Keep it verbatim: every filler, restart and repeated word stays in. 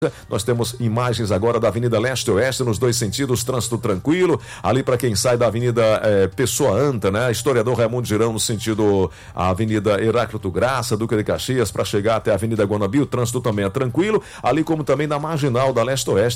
Nós temos imagens agora da Avenida Leste-Oeste, nos dois sentidos, trânsito tranquilo. Ali para quem sai da Avenida é, Pessoa Anta, né? Historiador Raimundo Girão, no sentido a Avenida Heráclito Graça, Duque de Caxias, para chegar até a Avenida Guanabara, o trânsito também é tranquilo. Ali como também na Marginal da Leste-Oeste.